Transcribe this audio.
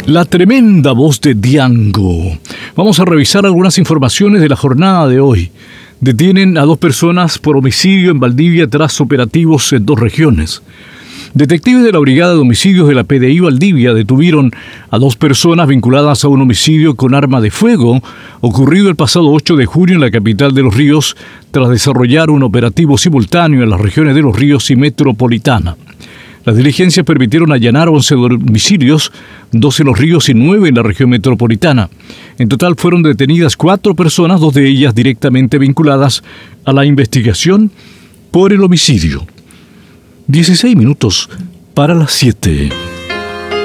La tremenda voz de Diango. Vamos a revisar algunas informaciones de la jornada de hoy. Detienen a 2 personas por homicidio en Valdivia tras operativos en 2 regiones. Detectives de la Brigada de Homicidios de la PDI Valdivia detuvieron a 2 personas vinculadas a un homicidio con arma de fuego ocurrido el pasado 8 de junio en la capital de Los Ríos tras desarrollar un operativo simultáneo en las regiones de Los Ríos y Metropolitana. Las diligencias permitieron allanar 11 domicilios, 2 en Los Ríos y 9 en la región metropolitana. En total fueron detenidas 4 personas, 2 de ellas directamente vinculadas a la investigación por el homicidio. 16 minutos para las 7.